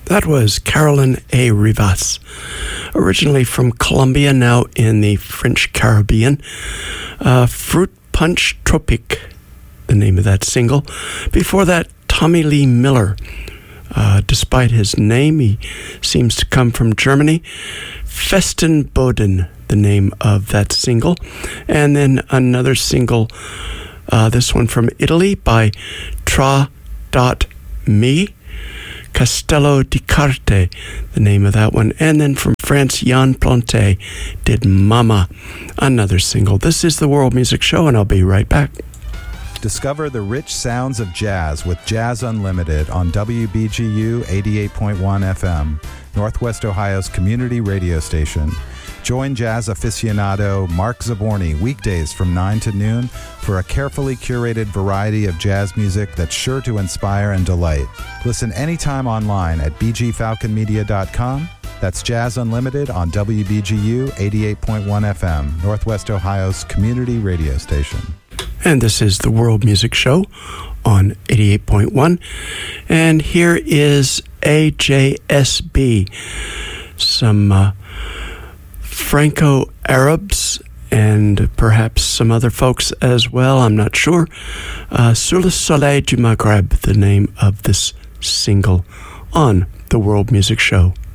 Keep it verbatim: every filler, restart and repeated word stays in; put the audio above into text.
That was Carolyn A. Rivas, originally from Colombia, now in the French Caribbean. Uh, Fruit Punch Tropique, the name of that single. Before that, Tommy Lee Miller. Uh, despite his name, he seems to come from Germany. Festenboden, the name of that single. And then another single, uh, this one from Italy by Tra dot me. Castello di Carte, the name of that one. And then from France, Jan Plante did Mama, another single. This is the World Music Show, and I'll be right back. Discover the rich sounds of jazz with Jazz Unlimited on W B G U eighty-eight point one F M, Northwest Ohio's community radio station. Join jazz aficionado Mark Zaborni weekdays from nine to noon for a carefully curated variety of jazz music that's sure to inspire and delight. Listen anytime online at b g falcon media dot com. That's Jazz Unlimited on W B G U eighty-eight point one F M, Northwest Ohio's community radio station. And this is the World Music Show on eighty-eight point one. And here is A J S B, some uh, Franco-Arabs and perhaps some other folks as well, I'm not sure. Uh, Sur le Soleil du Maghreb, the name of this single on the World Music Show.